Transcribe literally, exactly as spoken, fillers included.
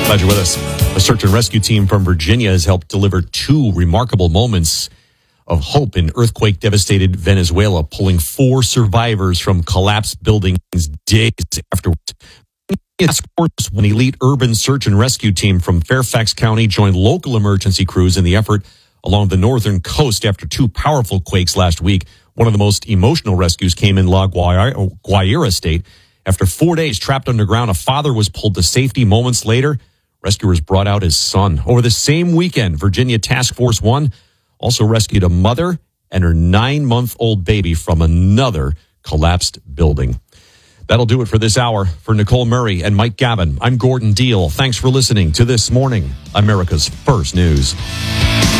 Glad you're with us. A search and rescue team from Virginia has helped deliver two remarkable moments of hope in earthquake-devastated Venezuela, pulling four survivors from collapsed buildings days afterwards. Task Force, an elite urban search and rescue team from Fairfax County, joined local emergency crews in the effort along the northern coast after two powerful quakes last week. One of the most emotional rescues came in La Guaira, Guaira State. After four days trapped underground, a father was pulled to safety. Moments later, rescuers brought out his son. Over the same weekend, Virginia Task Force One also rescued a mother and her nine-month-old baby from another collapsed building. That'll do it for this hour. For Nicole Murray and Mike Gavin, I'm Gordon Deal. Thanks for listening to This Morning, America's First News.